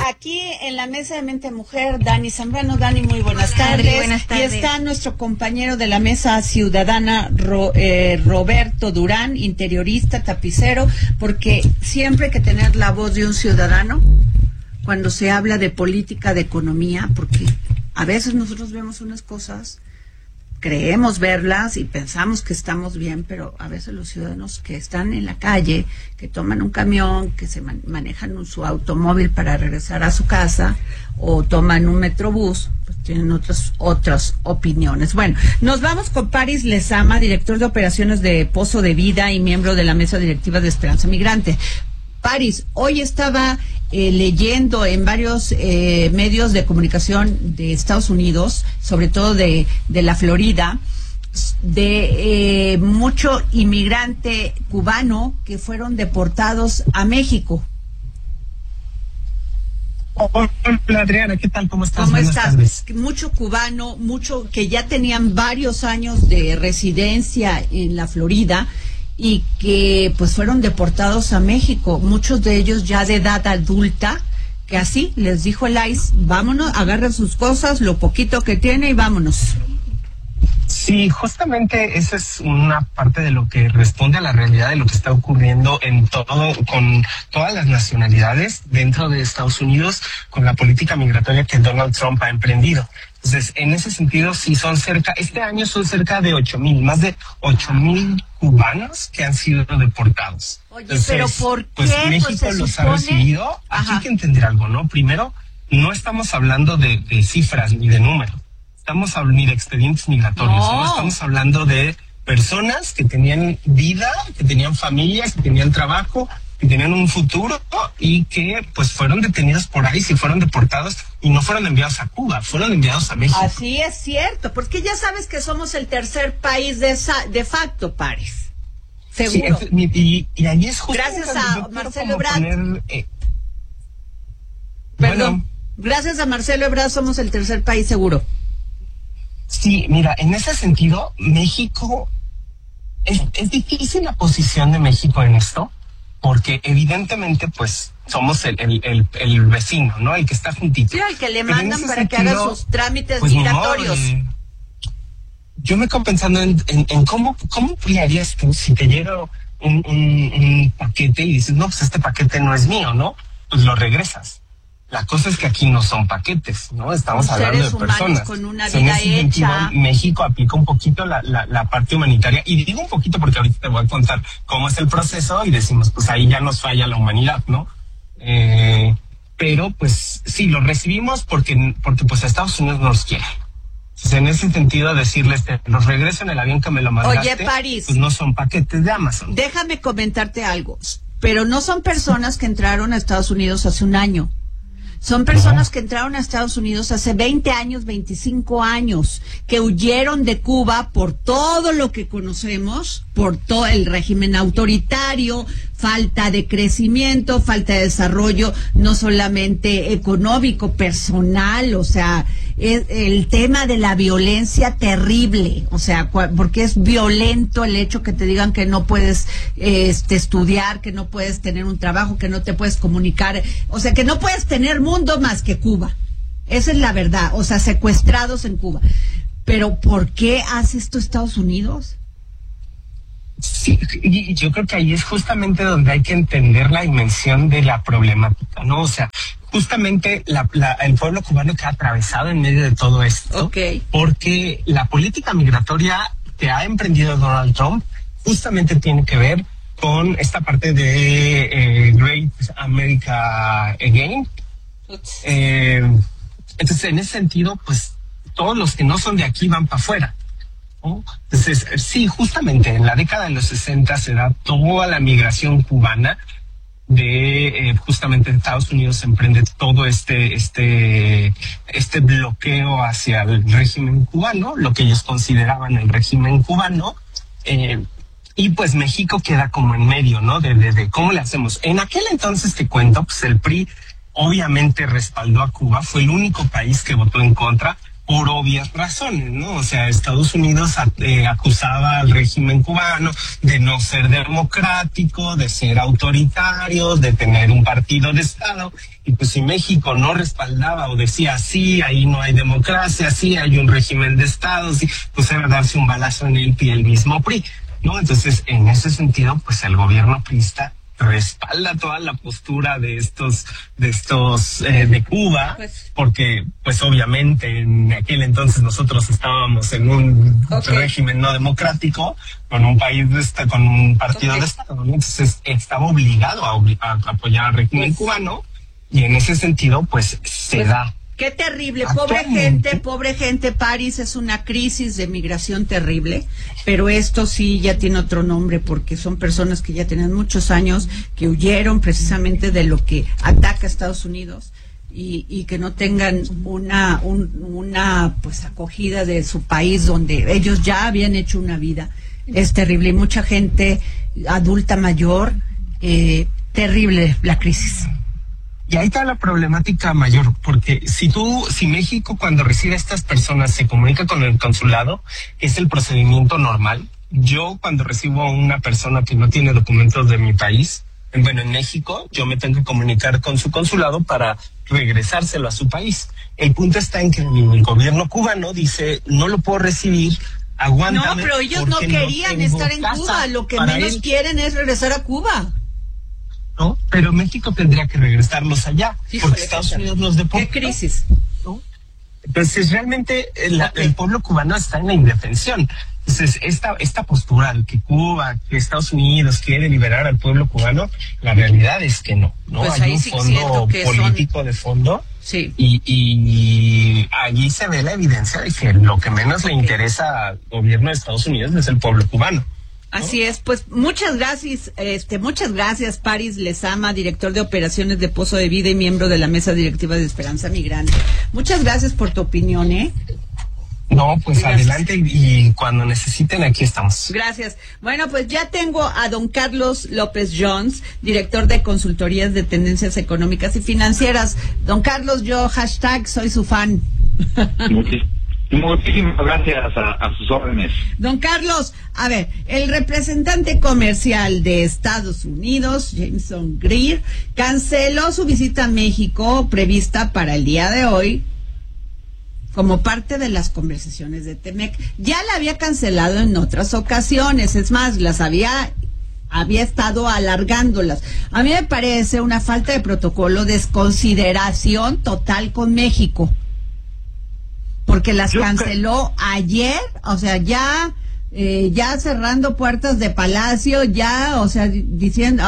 aquí en la mesa de Mente Mujer, Dani Zambrano. Dani, muy buenas tardes. Buenas tardes. Y está nuestro compañero de la mesa ciudadana, Roberto Durán, interiorista, tapicero, porque siempre hay que tener la voz de un ciudadano cuando se habla de política, de economía, porque a veces nosotros vemos unas cosas, creemos verlas y pensamos que estamos bien, pero a veces los ciudadanos que están en la calle, que toman un camión, que se manejan su automóvil para regresar a su casa o toman un metrobús, pues tienen otras opiniones. Bueno, nos vamos con Paris Lezama, director de operaciones de Pozo de Vida y miembro de la mesa directiva de Esperanza Migrante. Paris, hoy estaba leyendo en varios medios de comunicación de Estados Unidos, sobre todo de la Florida, de mucho inmigrante cubano que fueron deportados a México. Hola Adriana, ¿qué tal? ¿Cómo estás? ¿Cómo estás? Mucho cubano, mucho que ya tenían varios años de residencia en la Florida y que pues fueron deportados a México, muchos de ellos ya de edad adulta, que así les dijo el ICE, vámonos, agarren sus cosas, lo poquito que tiene y vámonos. Sí, justamente esa es una parte de lo que responde a la realidad de lo que está ocurriendo en todo, con todas las nacionalidades dentro de Estados Unidos, con la política migratoria que Donald Trump ha emprendido. Entonces, en ese sentido, sí este año son cerca de 8,000, más de 8,000 cubanos que han sido deportados. Oye, entonces, pero ¿por qué? Pues México los ha recibido. Aquí hay que entender algo, ¿no? Primero, no estamos hablando de cifras ni de números. Ni de expedientes migratorios, no estamos hablando de personas que tenían vida, que tenían familias, que tenían trabajo, que tenían un futuro y que pues fueron detenidos por ahí, y fueron deportados y no fueron enviados a Cuba, fueron enviados a México. Así es cierto, porque ya sabes que somos el tercer país de facto, Paris. Seguro. Sí, y ahí es justo gracias a Marcelo Ebrard. Bueno, gracias a Marcelo Ebrard somos el tercer país seguro. Sí, mira, en ese sentido, México, es difícil la posición de México en esto, porque evidentemente, pues, somos el vecino, ¿no? El que está juntito. Sí, el que le mandan para que haga sus trámites pues, migratorios. Yo me quedo pensando en cómo harías tú si te llega un paquete y dices, no, pues este paquete no es mío, ¿no? Pues lo regresas. La cosa es que aquí no son paquetes, ¿no? Estamos hablando de personas. Con una vida hecha. Sentido, México aplica un poquito la parte humanitaria. Y digo un poquito porque ahorita te voy a contar cómo es el proceso y decimos, pues ahí ya nos falla la humanidad, ¿no? Pero pues sí, lo recibimos porque pues Estados Unidos nos quiere. Entonces, en ese sentido, decirles que los regreso en el avión que me lo mandaste. Oye, Paris, pues no son paquetes de Amazon. Déjame comentarte algo. Pero no son personas que entraron a Estados Unidos hace un año. Son personas que entraron a Estados Unidos hace 20 años, 25 años, que huyeron de Cuba por todo lo que conocemos, por todo el régimen autoritario, falta de crecimiento, falta de desarrollo, no solamente económico, personal, o sea, el tema de la violencia terrible, o sea, porque es violento el hecho que te digan que no puedes estudiar, que no puedes tener un trabajo, que no te puedes comunicar, o sea, que no puedes tener mundo más que Cuba. Esa es la verdad, o sea, secuestrados en Cuba. Pero ¿por qué hace esto Estados Unidos? Sí, y yo creo que ahí es justamente donde hay que entender la dimensión de la problemática, ¿no? O sea, justamente el pueblo cubano que ha atravesado en medio de todo esto, porque la política migratoria que ha emprendido Donald Trump justamente tiene que ver con esta parte de Great America Again. Entonces, en ese sentido, pues todos los que no son de aquí van para afuera. Entonces, sí, justamente en la década de los 60 se da toda la migración cubana justamente Estados Unidos emprende todo este bloqueo hacia el régimen cubano, lo que ellos consideraban el régimen cubano, y pues México queda como en medio, ¿no? De cómo le hacemos. En aquel entonces, te cuento, pues el PRI obviamente respaldó a Cuba, fue el único país que votó en contra. por obvias razones, ¿no? O sea, Estados Unidos acusaba al régimen cubano de no ser democrático, de ser autoritario, de tener un partido de Estado, y pues si México no respaldaba o decía, sí, ahí no hay democracia, sí, hay un régimen de Estado, sí, pues era darse un balazo en el pie el mismo PRI, ¿no? Entonces, en ese sentido, pues el gobierno priista respalda toda la postura de Cuba, porque pues obviamente en aquel entonces nosotros estábamos en un régimen no democrático, con un país con un partido de Estado, ¿no? Entonces estaba obligado a apoyar al régimen cubano, y en ese sentido pues se da. Qué terrible, pobre gente, París, es una crisis de migración terrible, pero esto sí ya tiene otro nombre, porque son personas que ya tienen muchos años, que huyeron precisamente de lo que ataca a Estados Unidos, y que no tengan una pues acogida de su país donde ellos ya habían hecho una vida. Es terrible, y mucha gente adulta mayor, terrible la crisis. Y ahí está la problemática mayor, porque si México cuando recibe a estas personas se comunica con el consulado, es el procedimiento normal. Yo cuando recibo a una persona que no tiene documentos de mi país, en México, yo me tengo que comunicar con su consulado para regresárselo a su país. El punto está en que el gobierno cubano dice, no lo puedo recibir, aguántame. No, pero ellos no querían estar en Cuba, lo que menos quieren es regresar a Cuba. ¿No? Pero México tendría que regresarlos allá, porque Estados Unidos los deporta. ¿Qué crisis? ¿No? Entonces realmente el pueblo cubano está en la indefensión. Entonces esta postura de que Estados Unidos quiere liberar al pueblo cubano, la realidad es que no. Pues hay un fondo político de fondo. Sí. Y allí se ve la evidencia de que lo que menos le interesa al gobierno de Estados Unidos es el pueblo cubano. Así es, pues muchas gracias, París Lezama, director de operaciones de Pozo de Vida y miembro de la mesa directiva de Esperanza Migrante. Muchas gracias por tu opinión, No, pues gracias. Adelante, y cuando necesiten aquí estamos. Gracias. Bueno, pues ya tengo a don Carlos López Jones, director de consultorías de tendencias económicas y financieras. Don Carlos, yo soy su fan. Muchísimas gracias, a sus órdenes. Don Carlos, a ver, el representante comercial de Estados Unidos, Jameson Greer, canceló su visita a México prevista para el día de hoy como parte de las conversaciones de TEMEC. Ya la había cancelado en otras ocasiones, es más, había estado alargándolas. A mí me parece una falta de protocolo, desconsideración total con México, porque las canceló ayer, o sea, ya cerrando puertas de Palacio, diciendo,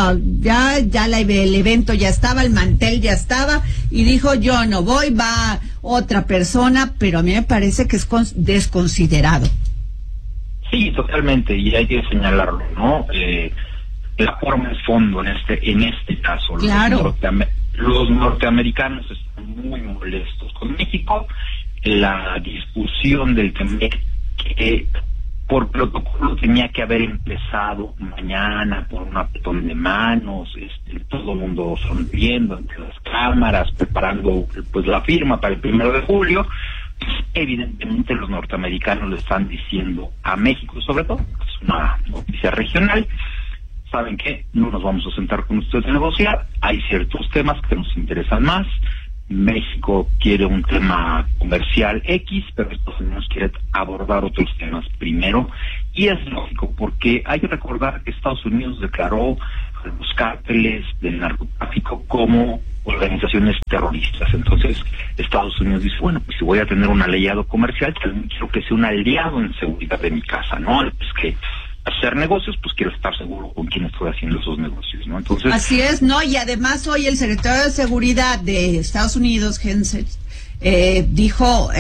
el evento ya estaba, el mantel ya estaba, y dijo, yo no voy, va otra persona, pero a mí me parece que es desconsiderado. Sí, totalmente, y hay que señalarlo, ¿no? La forma es fondo en este caso. Claro. Los norteamericanos están muy molestos con México. La discusión del TEMEC, que por protocolo tenía que haber empezado mañana por un apretón de manos, todo el mundo sonriendo ante las cámaras, preparando pues la firma para el 1 de julio. Evidentemente los norteamericanos le están diciendo a México, sobre todo, es una noticia regional, ¿saben qué? No nos vamos a sentar con ustedes a negociar, hay ciertos temas que nos interesan más. México quiere un tema comercial X, pero Estados Unidos quiere abordar otros temas primero, y es lógico, porque hay que recordar que Estados Unidos declaró a los cárteles del narcotráfico como organizaciones terroristas. Entonces Estados Unidos dice, bueno, pues si voy a tener un aliado comercial, también quiero que sea un aliado en seguridad de mi casa, ¿no? Es que hacer negocios, pues quiero estar seguro con quién estoy haciendo esos negocios, ¿no? Entonces, así es, ¿no? Y además hoy el secretario de Seguridad de Estados Unidos, Henseth, dijo,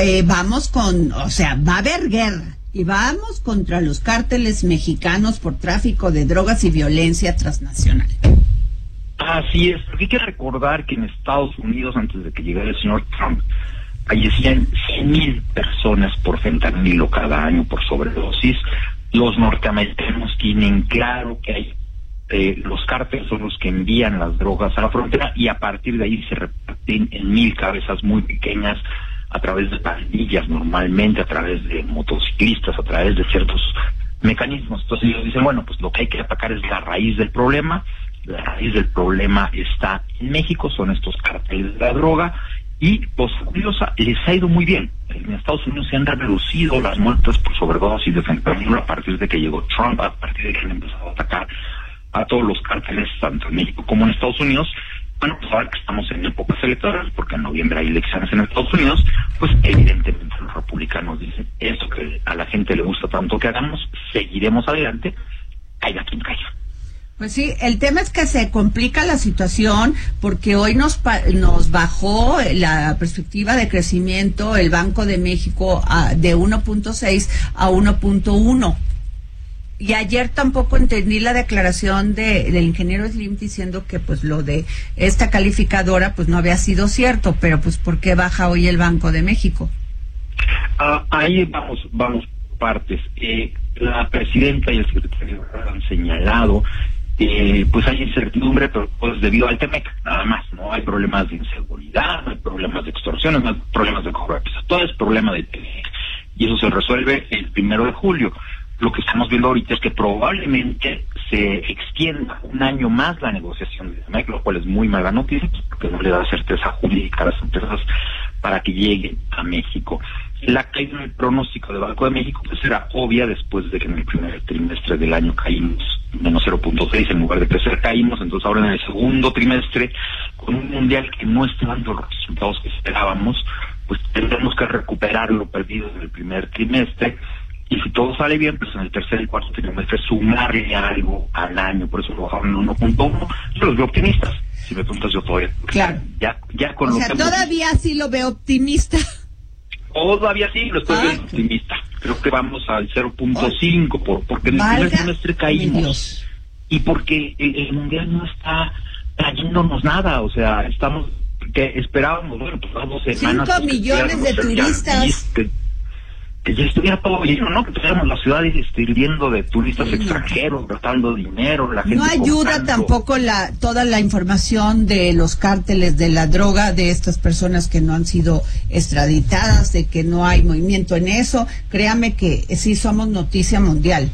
va a haber guerra, y vamos contra los cárteles mexicanos por tráfico de drogas y violencia transnacional. Así es, porque hay que recordar que en Estados Unidos, antes de que llegara el señor Trump, fallecían 100,000 personas por fentanilo cada año por sobredosis. Los norteamericanos tienen claro que hay los cárteles son los que envían las drogas a la frontera, y a partir de ahí se reparten en 1,000 cabezas muy pequeñas a través de pandillas, normalmente a través de motociclistas, a través de ciertos mecanismos. Entonces ellos dicen, bueno, pues lo que hay que atacar es la raíz del problema. La raíz del problema está en México, son estos cárteles de la droga, y cosa curiosa, les ha ido muy bien. En Estados Unidos se han reducido las muertes por sobredosis de fentanilo a partir de que llegó Trump, a partir de que han empezado a atacar a todos los cárteles, tanto en México como en Estados Unidos. Bueno, pues ahora que estamos en épocas electorales, porque en noviembre hay elecciones en Estados Unidos, pues evidentemente los republicanos dicen, esto que a la gente le gusta tanto que hagamos, seguiremos adelante, caiga quien caiga. Pues sí, el tema es que se complica la situación porque hoy nos bajó la perspectiva de crecimiento el Banco de México de 1.6 a 1.1. Y ayer tampoco entendí la declaración del ingeniero Slim diciendo que pues lo de esta calificadora pues no había sido cierto, pero pues ¿por qué baja hoy el Banco de México? Ahí vamos partes. La presidenta y el secretario han señalado pues hay incertidumbre, pero pues debido al TEMEC, nada más. No hay problemas de inseguridad, no hay problemas de extorsión, no hay problemas de corrupción, todo es problema de TEMEC. Y eso se resuelve el 1 de julio. Lo que estamos viendo ahorita es que probablemente se extienda un año más la negociación de TEMEC, lo cual es muy mala noticia, porque no le da certeza jurídica a las empresas para que lleguen a México. La caída en el pronóstico del Banco de México pues era obvia después de que en el primer trimestre del año caímos menos 0.6, en lugar de crecer caímos. Entonces ahora en el segundo trimestre, con un mundial que no está dando los resultados que esperábamos, pues tendremos que recuperar lo perdido en el primer trimestre, y si todo sale bien, pues en el tercer y cuarto trimestre sumarle algo al año. Por eso lo bajaron en 1.1. Yo los veo optimistas. Si me preguntas, yo todavía. Claro. Ya con o sea, todavía sí lo veo optimista. Todavía sí, lo estoy viendo optimista. Creo que vamos al 0.5 porque en el primer trimestre caímos. Y porque el mundial no está trayéndonos nada. O sea, esperábamos, bueno, pues 2 semanas. 5 millones de turistas. Que ya estuviera todo lleno, ¿no? Que tuviéramos la ciudad hirviendo de turistas extranjeros, gastando dinero, la gente. No ayuda comprando. Tampoco toda la información de los cárteles de la droga, de estas personas que no han sido extraditadas, de que no hay movimiento en eso. Créame que sí somos noticia mundial.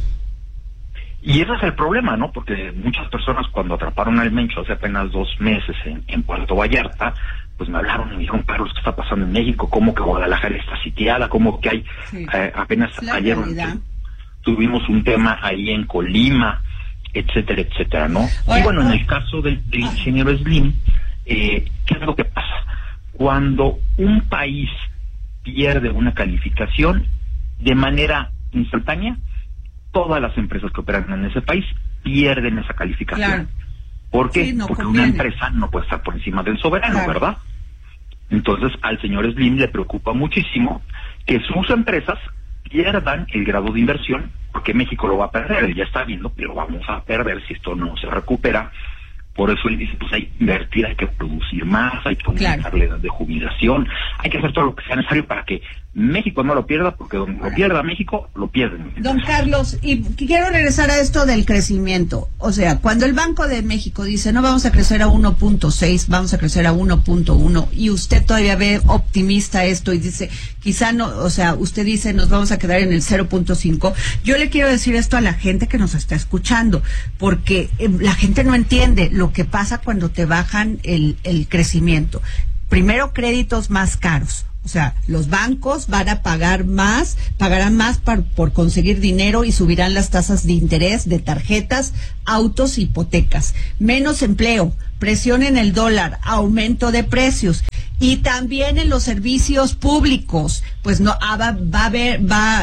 Y ese es el problema, ¿no? Porque muchas personas cuando atraparon al Mencho hace apenas 2 meses en Puerto Vallarta, pues me hablaron y me dijeron, Carlos, ¿qué está pasando en México? ¿Cómo que Guadalajara está sitiada? ¿Cómo que hay apenas ayer tuvimos un tema ahí en Colima, etcétera, etcétera, ¿no? Y bueno, en el caso del ingeniero Slim, ¿qué es lo que pasa? Cuando un país pierde una calificación de manera instantánea, todas las empresas que operan en ese país pierden esa calificación. Claro. ¿Por qué? Sí, porque conviene. Una empresa no puede estar por encima del soberano, claro. ¿Verdad? Entonces, al señor Slim le preocupa muchísimo que sus empresas pierdan el grado de inversión, porque México lo va a perder. Él ya está viendo que lo vamos a perder si esto no se recupera. Por eso él dice, pues hay que invertir, hay que producir más, hay que aumentar la edad de jubilación, hay que hacer todo lo que sea necesario para que México no lo pierda, porque donde lo pierda México, lo pierden. Don Carlos, y quiero regresar a esto del crecimiento. O sea, cuando el Banco de México dice, no vamos a crecer a 1.6, vamos a crecer a 1.1, y usted todavía ve optimista esto y dice, quizá no, o sea, usted dice, nos vamos a quedar en el 0.5. Yo le quiero decir esto a la gente que nos está escuchando, porque la gente no entiende lo que pasa cuando te bajan el crecimiento. Primero, créditos más caros. O sea, los bancos van a pagarán más por conseguir dinero y subirán las tasas de interés de tarjetas, autos, hipotecas. Menos empleo, presión en el dólar, aumento de precios. Y también en los servicios públicos, pues no va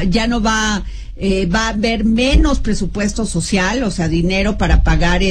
a haber menos presupuesto social, o sea, dinero para pagar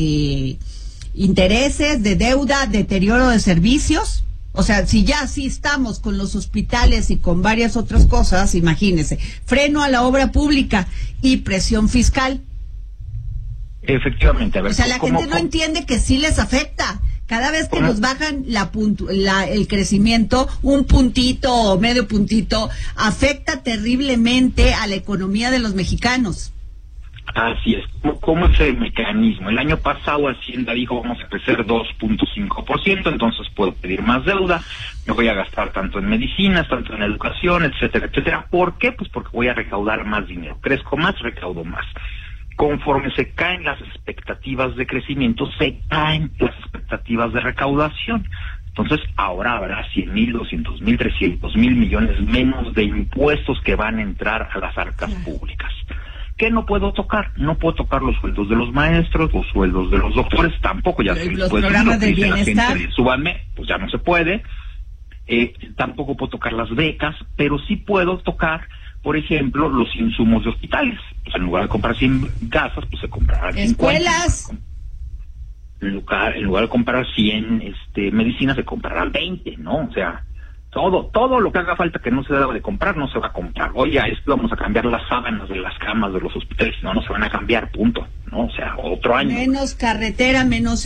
intereses de deuda, deterioro de servicios. O sea, si ya sí estamos con los hospitales y con varias otras cosas, imagínese, freno a la obra pública y presión fiscal. Efectivamente, a ver. O sea, la gente no entiende que sí les afecta. Cada vez que nos bajan el crecimiento, un puntito o medio puntito, afecta terriblemente a la economía de los mexicanos. Así es. ¿Cómo es el mecanismo? El año pasado Hacienda dijo vamos a crecer 2.5%, entonces puedo pedir más deuda, me voy a gastar tanto en medicinas, tanto en educación, etcétera, etcétera. ¿Por qué? Pues porque voy a recaudar más dinero. Crezco más, recaudo más. Conforme se caen las expectativas de crecimiento, se caen las expectativas de recaudación. Entonces, ahora habrá 100,000, 200,000, 300,000 millones menos de impuestos que van a entrar a las arcas públicas. ¿Qué no puedo tocar? No puedo tocar los sueldos de los maestros, los sueldos de los doctores, tampoco, ya se les puede decir lo que dice la gente, súbanme, pues ya no se puede. Tampoco puedo tocar las becas, pero sí puedo tocar, por ejemplo, los insumos de hospitales. Pues en lugar de comprar 100 gasas, pues se comprarán 50. Escuelas. En lugar de comprar 100 medicinas, se comprarán 20, ¿no? O sea, todo lo que haga falta que no se debe de comprar, no se va a comprar. Oye, vamos a cambiar las sábanas de las camas de los hospitales, no se van a cambiar, punto, ¿no? O sea, otro año. Menos carretera, menos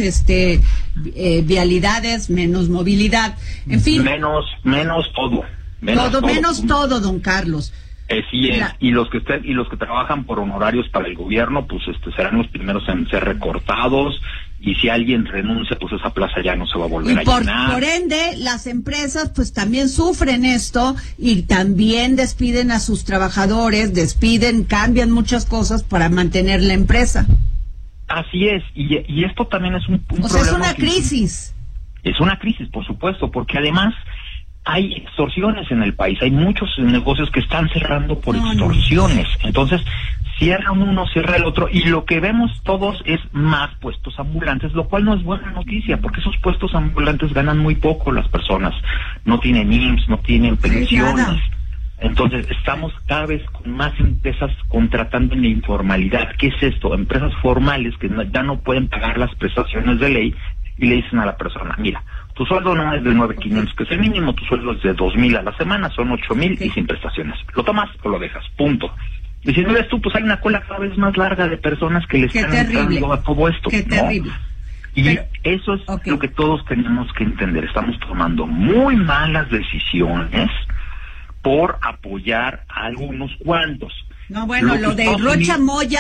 vialidades, menos movilidad, en fin. Menos todo. Menos todo, don Carlos. Sí es. Y los que trabajan por honorarios para el gobierno, pues serán los primeros en ser recortados, y si alguien renuncia, pues esa plaza ya no se va a volver a llenar. Por ende, las empresas pues también sufren esto y también despiden a sus trabajadores, cambian muchas cosas para mantener la empresa. Así es, y esto también es un problema. Es una crisis. Es una crisis, por supuesto, porque además hay extorsiones en el país, hay muchos negocios que están cerrando por extorsiones. Entonces, cierra uno, cierra el otro, y lo que vemos todos es más puestos ambulantes, lo cual no es buena noticia, porque esos puestos ambulantes ganan muy poco las personas, no tienen IMSS, no tienen pensiones. Entonces, estamos cada vez con más empresas contratando en la informalidad. ¿Qué es esto? Empresas formales que ya no pueden pagar las prestaciones de ley, y le dicen a la persona, mira, tu sueldo no es de 9,500, que es el mínimo, tu sueldo es de 2,000 a la semana, son 8,000 y sin prestaciones. ¿Lo tomas o lo dejas? Punto. Y si no eres tú, pues hay una cola cada vez más larga de personas que le están entrando a todo esto. Qué terrible. Y eso es lo que todos tenemos que entender. Estamos tomando muy malas decisiones por apoyar a algunos cuantos. No, bueno, lo de Rocha Moya,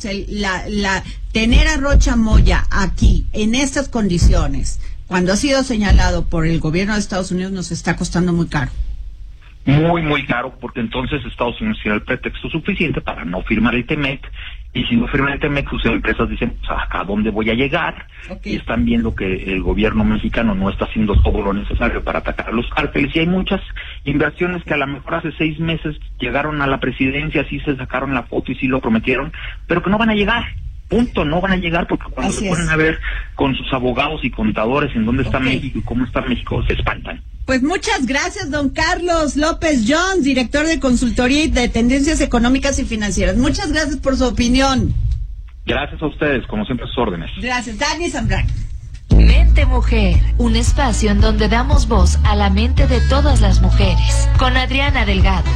tener a Rocha Moya aquí, en estas condiciones, cuando ha sido señalado por el gobierno de Estados Unidos, nos está costando muy caro. Muy, muy caro, porque entonces Estados Unidos tiene el pretexto suficiente para no firmar el TEMEC, y si no firman el TEMEC, sus empresas dicen, pues, ¿a dónde voy a llegar? Y están viendo que el gobierno mexicano no está haciendo todo lo necesario para atacar a los cárteles, y hay muchas inversiones que a lo mejor hace 6 meses llegaron a la presidencia, sí se sacaron la foto y sí lo prometieron, pero que no van a llegar. Punto, no van a llegar, porque cuando se ponen a ver con sus abogados y contadores en dónde está México y cómo está México, se espantan. Pues muchas gracias, don Carlos López Jones, director de consultoría y de tendencias económicas y financieras. Muchas gracias por su opinión. Gracias a ustedes, como siempre, a sus órdenes. Gracias, Dani Zambrano. Mente Mujer, un espacio en donde damos voz a la mente de todas las mujeres, con Adriana Delgado.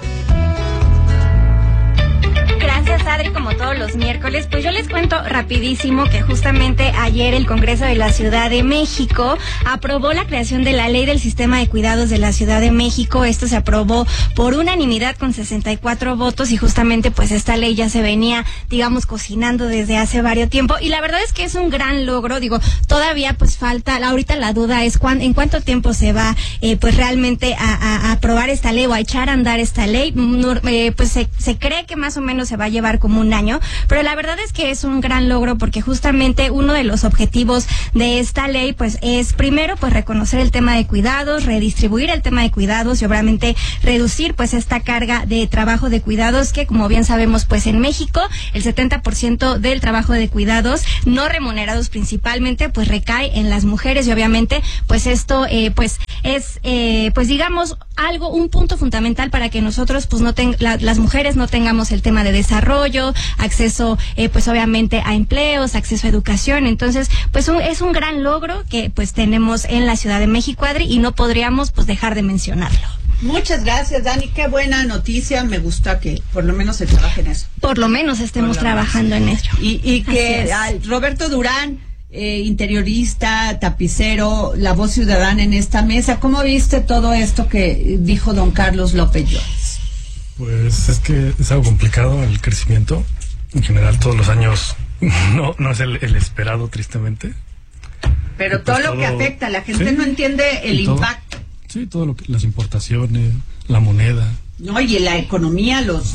Gracias, Adri, como todos los miércoles. Pues yo les cuento rapidísimo que justamente ayer el Congreso de la Ciudad de México aprobó la creación de la Ley del Sistema de Cuidados de la Ciudad de México. Esto se aprobó por unanimidad con 64 votos y justamente pues esta ley ya se venía, digamos, cocinando desde hace varios tiempo, y la verdad es que es un gran logro. Todavía pues falta, ahorita la duda es en cuánto tiempo se va pues realmente a aprobar esta ley o a echar a andar esta ley. Pues se cree que más o menos se va a llevar como un año, pero la verdad es que es un gran logro, porque justamente uno de los objetivos de esta ley pues es primero pues reconocer el tema de cuidados, redistribuir el tema de cuidados y obviamente reducir pues esta carga de trabajo de cuidados que, como bien sabemos, pues en México el 70% del trabajo de cuidados no remunerados principalmente pues recae en las mujeres, y obviamente pues esto pues es pues digamos un punto fundamental para que nosotros pues las mujeres no tengamos el tema de desarrollo, acceso pues obviamente a empleos, acceso a educación. Entonces pues es un gran logro que pues tenemos en la Ciudad de México, Adri, y no podríamos pues dejar de mencionarlo. Muchas gracias, Dani, qué buena noticia, me gusta que por lo menos se trabaje en eso. Por lo menos estemos trabajando en ello. Y que Roberto Durán, interiorista, tapicero, la voz ciudadana en esta mesa, ¿cómo viste todo esto que dijo don Carlos López Jones? Pues es que es algo complicado el crecimiento. En general, todos los años no es el esperado, tristemente. Pero pues todo lo que afecta, la gente no entiende el impacto. Sí, todo lo que, las importaciones, la moneda. No, y la economía, los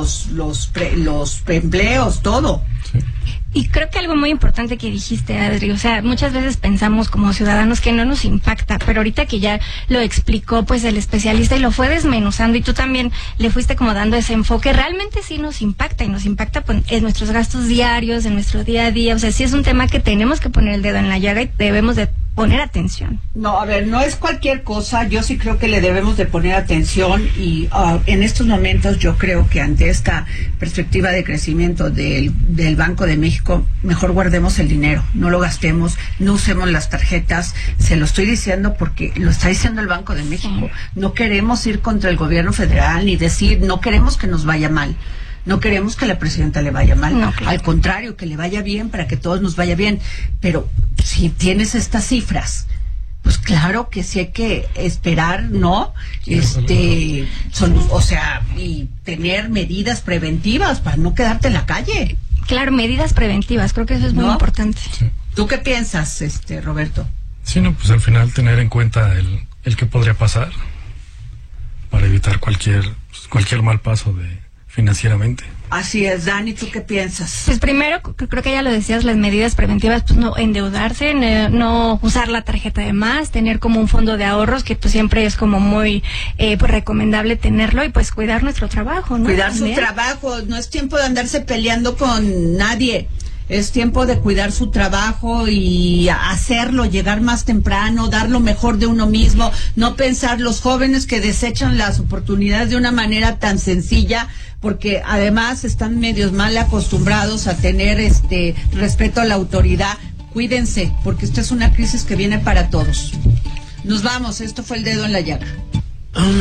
empleos, todo. Sí. Y creo que algo muy importante que dijiste, Adri, o sea, muchas veces pensamos como ciudadanos que no nos impacta, pero ahorita que ya lo explicó pues el especialista y lo fue desmenuzando y tú también le fuiste como dando ese enfoque, realmente sí nos impacta y nos impacta pues, en nuestros gastos diarios, en nuestro día a día, o sea, sí es un tema que tenemos que poner el dedo en la llaga y debemos de poner atención. No, a ver, no es cualquier cosa, yo sí creo que le debemos de poner atención y en estos momentos yo creo que ante esta perspectiva de crecimiento del Banco de México, mejor guardemos el dinero, no lo gastemos, no usemos las tarjetas, se lo estoy diciendo porque lo está diciendo el Banco de México, no queremos ir contra el gobierno federal ni decir, no queremos que nos vaya mal. No queremos que a la presidenta le vaya mal, no, claro. Al contrario, que le vaya bien para que todos nos vaya bien. Pero si tienes estas cifras, pues claro que sí hay que esperar, ¿no? O sea, y tener medidas preventivas para no quedarte en la calle. Claro, medidas preventivas, creo que eso es muy importante. Sí. ¿Tú qué piensas, Roberto? Sí, no, pues al final tener en cuenta el que podría pasar para evitar cualquier mal paso financieramente. Así es, Dani, ¿tú qué piensas? Pues primero, creo que ya lo decías, las medidas preventivas, pues no endeudarse, no usar la tarjeta de más, tener como un fondo de ahorros, que pues siempre es como muy pues recomendable tenerlo, y pues cuidar nuestro trabajo, ¿no? Cuidar su trabajo, no es tiempo de andarse peleando con nadie. Es tiempo de cuidar su trabajo y hacerlo, llegar más temprano, dar lo mejor de uno mismo, no pensar los jóvenes que desechan las oportunidades de una manera tan sencilla, porque además están medios mal acostumbrados a tener respeto a la autoridad. Cuídense, porque esta es una crisis que viene para todos. Nos vamos, esto fue El Dedo en la Llaga.